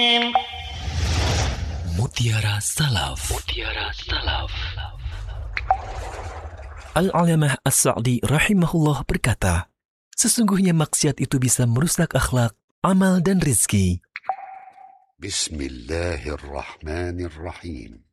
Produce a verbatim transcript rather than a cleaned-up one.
Mutiara Salaf. Mutiara Salaf. Al-Alamah As-Sa'di rahimahullah berkata, sesungguhnya maksiat itu bisa merusak akhlak, amal dan rizki. Bismillahirrahmanirrahim.